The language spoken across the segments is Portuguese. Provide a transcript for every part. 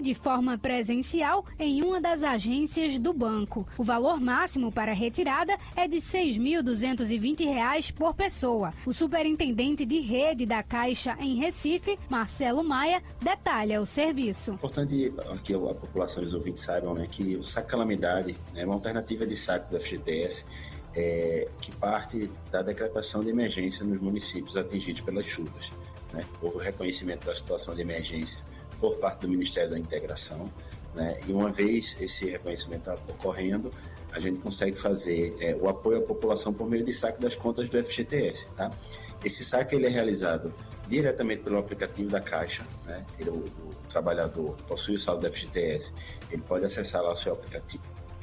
de forma presencial em uma das agências do banco. O valor máximo para retirada é de R$ 6.220 por pessoa. O superintendente de rede da Caixa em Recife, Marcelo Maia, detalha o serviço. É importante que a população e os ouvintes saibam, né, que o saque calamidade é uma alternativa de saque do FGTS que parte da decretação de emergência nos municípios atingidos pelas chuvas. Né? Houve o reconhecimento da situação de emergência por parte do Ministério da Integração, né? E uma vez esse reconhecimento ocorrendo, a gente consegue fazer o apoio à população por meio de saque das contas do FGTS. Tá? Esse saque ele é realizado diretamente pelo aplicativo da Caixa, né? O trabalhador possui o saldo do FGTS, ele pode acessar lá o seu aplicativo,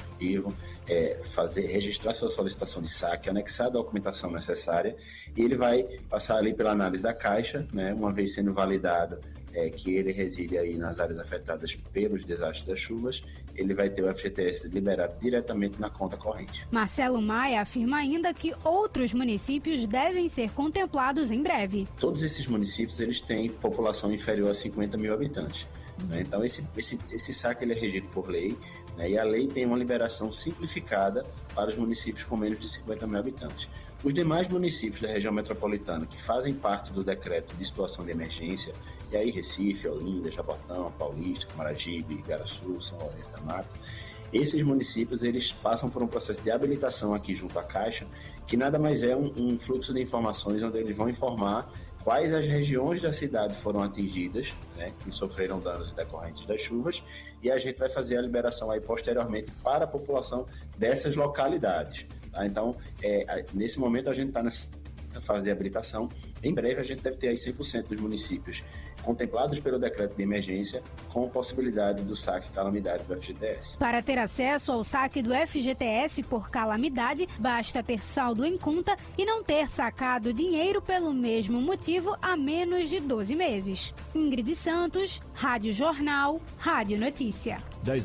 registrar sua solicitação de saque, anexar a documentação necessária e ele vai passar ali pela análise da Caixa, né? Uma vez sendo validado que ele reside aí nas áreas afetadas pelos desastres das chuvas, ele vai ter o FGTS liberado diretamente na conta corrente. Marcelo Maia afirma ainda que outros municípios devem ser contemplados em breve. Todos esses municípios eles têm população inferior a 50 mil habitantes. Né? Então esse saque ele é regido por lei, né? E a lei tem uma liberação simplificada para os municípios com menos de 50 mil habitantes. Os demais municípios da região metropolitana que fazem parte do decreto de situação de emergência, e aí Recife, Olinda, Jaboatão, Paulista, Camaragibe, Igaraçu, São Lourenço da Mata, esses municípios eles passam por um processo de habilitação aqui junto à Caixa, que nada mais é um fluxo de informações onde eles vão informar quais as regiões da cidade foram atingidas, né, que sofreram danos decorrentes das chuvas, e a gente vai fazer a liberação aí posteriormente para a população dessas localidades. Tá? Então, nesse momento a gente está nessa fase de habilitação. Em breve a gente deve ter aí 100% dos municípios contemplados pelo decreto de emergência com possibilidade do saque calamidade do FGTS. Para ter acesso ao saque do FGTS por calamidade, basta ter saldo em conta e não ter sacado dinheiro pelo mesmo motivo há menos de 12 meses. Ingrid Santos, Rádio Jornal, Rádio Notícia.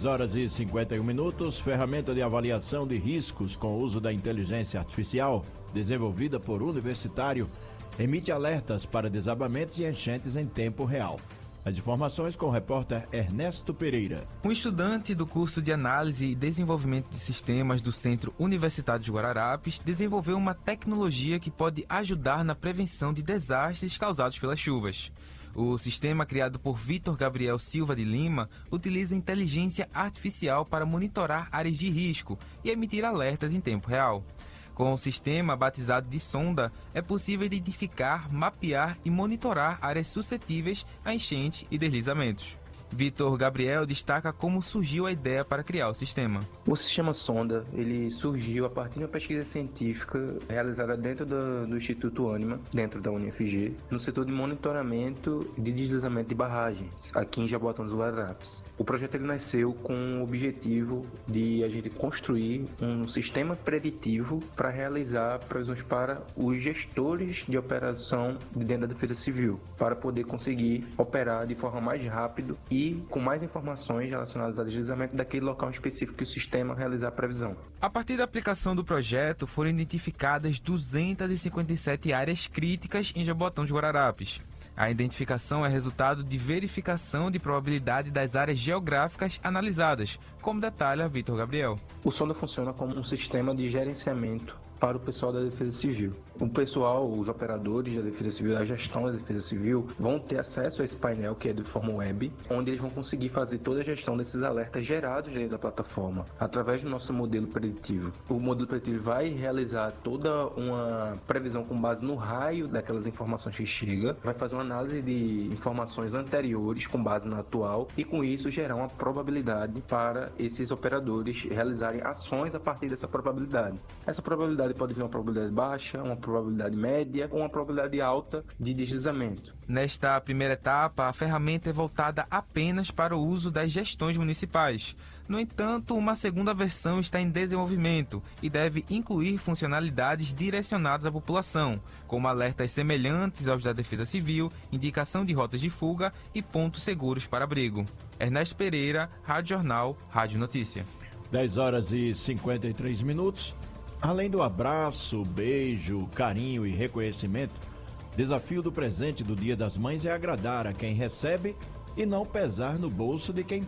10h51, ferramenta de avaliação de riscos com o uso da inteligência artificial, desenvolvida por universitário, emite alertas para desabamentos e enchentes em tempo real. As informações com o repórter Ernesto Pereira. Um estudante do curso de Análise e Desenvolvimento de Sistemas do Centro Universitário de Guararapes desenvolveu uma tecnologia que pode ajudar na prevenção de desastres causados pelas chuvas. O sistema criado por Vitor Gabriel Silva de Lima utiliza inteligência artificial para monitorar áreas de risco e emitir alertas em tempo real. Com o sistema batizado de Sonda, é possível identificar, mapear e monitorar áreas suscetíveis a enchente e deslizamentos. Vitor Gabriel destaca como surgiu a ideia para criar o sistema. O sistema Sonda ele surgiu a partir de uma pesquisa científica realizada dentro do Instituto Ânima, dentro da UniFG, no setor de monitoramento de deslizamento de barragens, aqui em Jaboatão dos Guararapes. O projeto ele nasceu com o objetivo de a gente construir um sistema preditivo para realizar previsões para os gestores de operação dentro da Defesa Civil, para poder conseguir operar de forma mais rápida e com mais informações relacionadas ao deslizamento daquele local específico que o sistema realizar a previsão. A partir da aplicação do projeto, foram identificadas 257 áreas críticas em Jaboatão de Guararapes. A identificação é resultado de verificação de probabilidade das áreas geográficas analisadas, como detalha Vitor Gabriel. O Sonda funciona como um sistema de gerenciamento para o pessoal da Defesa Civil. O pessoal, os operadores da Defesa Civil, a gestão da Defesa Civil, vão ter acesso a esse painel que é de forma web, onde eles vão conseguir fazer toda a gestão desses alertas gerados dentro da plataforma, através do nosso modelo preditivo. O modelo preditivo vai realizar toda uma previsão com base no raio daquelas informações que chega, vai fazer uma análise de informações anteriores com base na atual e com isso gerar uma probabilidade para esses operadores realizarem ações a partir dessa probabilidade. Essa probabilidade pode vir uma probabilidade baixa, uma probabilidade média ou uma probabilidade alta de deslizamento. Nesta primeira etapa, a ferramenta é voltada apenas para o uso das gestões municipais. No entanto, uma segunda versão está em desenvolvimento e deve incluir funcionalidades direcionadas à população, como alertas semelhantes aos da Defesa Civil, indicação de rotas de fuga e pontos seguros para abrigo. Ernesto Pereira, Rádio Jornal, Rádio Notícia. 10h53. Além do abraço, beijo, carinho e reconhecimento, desafio do presente do Dia das Mães é agradar a quem recebe e não pesar no bolso de quem